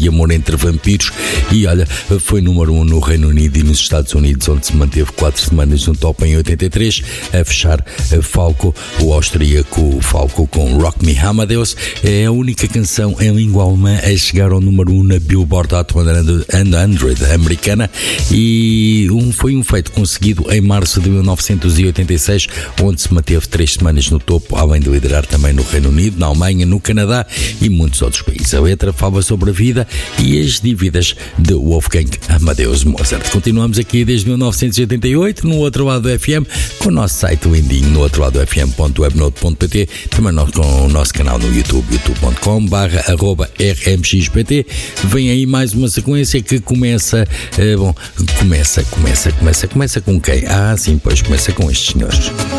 e Amor entre Vampiros, e olha, foi número 1 no Reino Unido e nos Estados Unidos, onde se manteve 4 semanas no top em 83, a fechar Falco, o austríaco Falco, com Rock Me Amadeus. É a única canção em língua alemã a chegar ao número 1 na Billboard Hot 100 americana, e foi um feito conseguido em março de 1986, onde se manteve 3 semanas no topo, além de liderar também no Reino Unido, na Alemanha, no Canadá e muitos outros países. A letra fala sobre a vida e as dívidas de Wolfgang Amadeus Mozart. Continuamos aqui desde 1988, no outro lado do FM, com o nosso site lindinho, no outro lado do fm.webnode.pt, também com o nosso canal no YouTube, youtube.com/rmxpt. Vem aí mais uma sequência que começa com quem? Sim, pois começa com estes senhores.